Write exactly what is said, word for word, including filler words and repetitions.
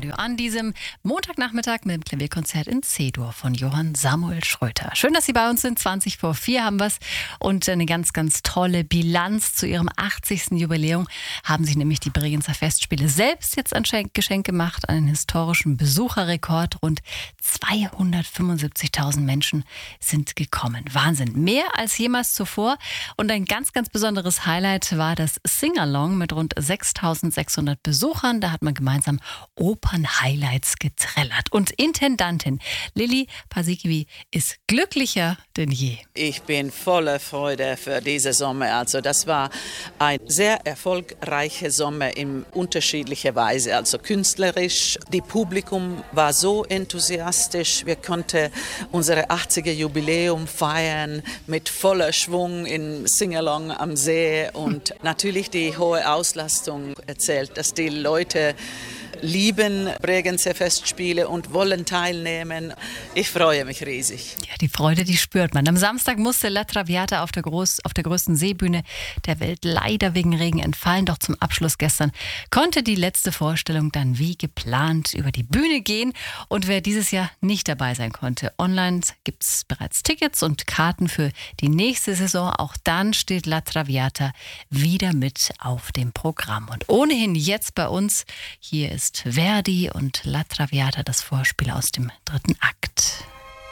Radio an diesem Montagnachmittag mit dem Klavierkonzert in C-Dur von Johann Samuel Schröter. Schön, dass Sie bei uns sind. zwanzig vor vier haben wir es und eine ganz, ganz tolle Bilanz zu Ihrem achtzigsten Jubiläum. Haben sich nämlich die Bregenzer Festspiele selbst jetzt ein Geschenk gemacht, einen historischen Besucherrekord. Rund zweihundertfünfundsiebzigtausend Menschen sind gekommen. Wahnsinn, mehr als jemals zuvor. Und ein ganz, ganz besonderes Highlight war das Sing-Along mit rund sechstausendsechshundert Besuchern. Da hat man gemeinsam Opern-Highlights getrellert. Und Intendantin Lilly Paasikivi ist glücklicher denn je. Ich bin voller Freude für diese Sommer. Also das war ein sehr erfolgreicher Sommer in unterschiedlicher Weise. Also künstlerisch, das Publikum war so enthusiastisch. Wir konnten unser achtziger Jubiläum feiern mit voller Schwung im Sing-Along am See. Und natürlich die hohe Auslastung erzählt, dass die Leute lieben Bregenzer Festspiele und wollen teilnehmen. Ich freue mich riesig. Ja, die Freude, die spürt man. Am Samstag musste La Traviata auf der, Groß, auf der größten Seebühne der Welt leider wegen Regen entfallen. Doch zum Abschluss gestern konnte die letzte Vorstellung dann wie geplant über die Bühne gehen. Und wer dieses Jahr nicht dabei sein konnte, online gibt es bereits Tickets und Karten für die nächste Saison. Auch dann steht La Traviata wieder mit auf dem Programm. Und ohnehin jetzt bei uns, hier ist Verdi und La Traviata, das Vorspiel aus dem dritten Akt.